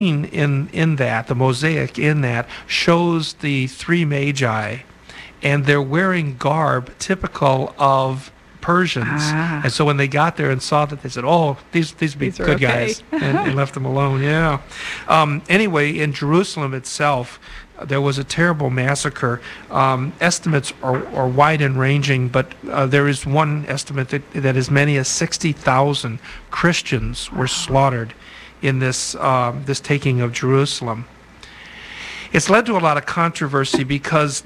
in that, the mosaic in that, shows the three magi, and they're wearing garb typical of Persians. Ah, And so when they got there and saw that, they said, "Oh, these be these are good okay. guys," and left them alone. Yeah. Anyway, in Jerusalem itself, there was a terrible massacre. Estimates are wide and ranging, but there is one estimate that as many as 60,000 Christians were slaughtered in this taking of Jerusalem. It's led to a lot of controversy because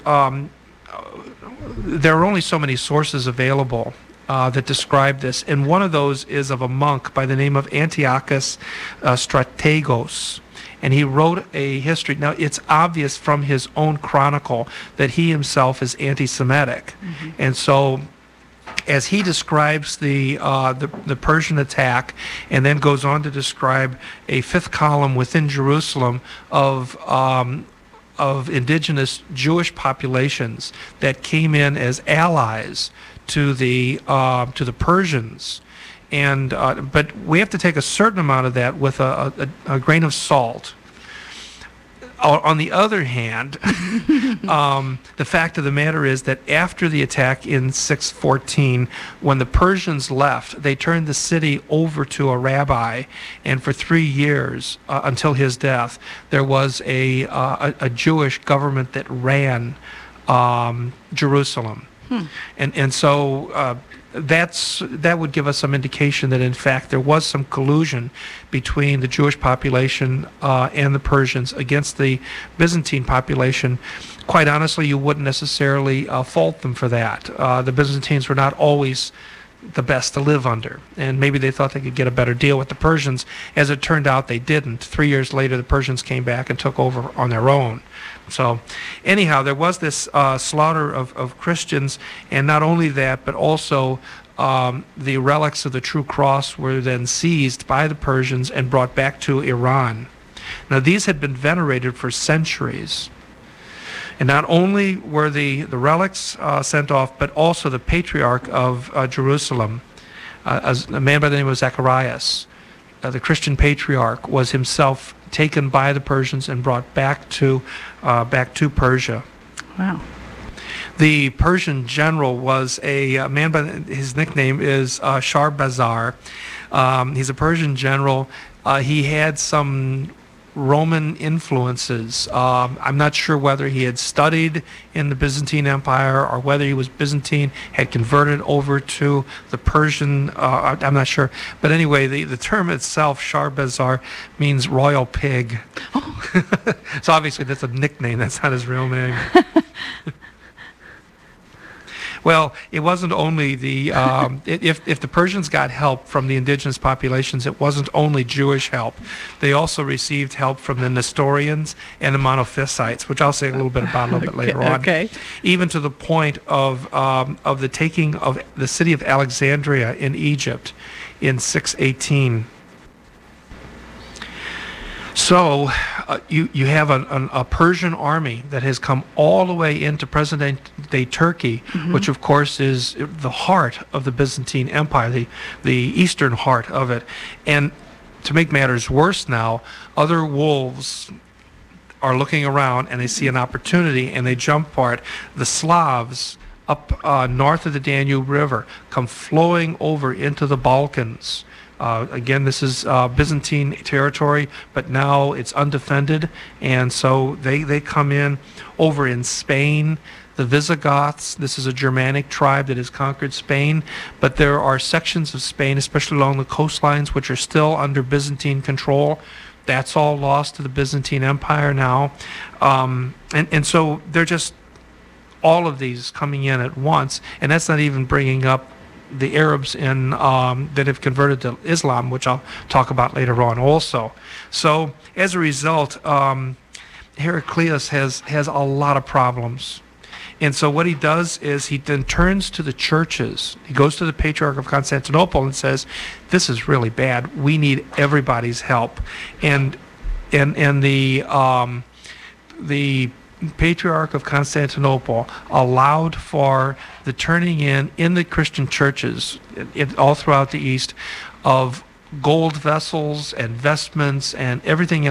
there are only so many sources available that describe this, and one of those is of a monk by the name of Antiochus Strategos. And he wrote a history. Now, it's obvious from his own chronicle that he himself is anti-Semitic. And so as he describes the Persian attack, and then goes on to describe a fifth column within Jerusalem of indigenous Jewish populations that came in as allies to the Persians, and but we have to take a certain amount of that with a grain of salt. On the other hand, the fact of the matter is that after the attack in 614, when the Persians left, they turned the city over to a rabbi, and for 3 years, until his death, there was a Jewish government that ran Jerusalem. And so that would give us some indication that in fact there was some collusion between the Jewish population and the Persians against the Byzantine population. Quite honestly, you wouldn't necessarily fault them for that. The Byzantines were not always the best to live under, and maybe they thought they could get a better deal with the Persians. As it turned out, they didn't. 3 years later, the Persians came back and took over on their own. So anyhow, there was this slaughter of Christians, and not only that, but also the relics of the true cross were then seized by the Persians and brought back to Iran. Now, these had been venerated for centuries. And not only were the relics sent off, but also the patriarch of Jerusalem, a man by the name of Zacharias, the Christian patriarch, was himself taken by the Persians and brought back to Persia. Wow. The Persian general was a man by his nickname is Sharbazar. He's a Persian general. He had some Roman influences. I'm not sure whether he had studied in the Byzantine Empire or whether he was Byzantine, had converted over to the Persian. I'm not sure. But anyway, the term itself, Sharbazar, means royal pig. Oh. So obviously that's a nickname. That's not his real name. Well, it wasn't only the if the Persians got help from the indigenous populations, it wasn't only Jewish help. They also received help from the Nestorians and the Monophysites, which I'll say a little bit about a little bit later on. Okay. Even to the point of the taking of the city of Alexandria in Egypt in 618. So you have a Persian army that has come all the way into present-day Turkey, which of course is the heart of the Byzantine Empire, the eastern heart of it. And to make matters worse now, other wolves are looking around and they see an opportunity and they jump for it. The Slavs up north of the Danube River come flowing over into the Balkans. Again, this is Byzantine territory, but now it's undefended, and so they come in over in Spain. The Visigoths, this is a Germanic tribe that has conquered Spain, but there are sections of Spain, especially along the coastlines, which are still under Byzantine control. That's all lost to the Byzantine Empire now. And so they're just all of these coming in at once, and that's not even bringing up the Arabs in that have converted to Islam, which I'll talk about later on also. So as a result, Heraclius has a lot of problems. And so what he does is he then turns to the churches. He goes to the Patriarch of Constantinople and says, this is really bad. We need everybody's help. And the Patriarch of Constantinople allowed for the turning in the Christian churches all throughout the East of gold vessels and vestments and everything else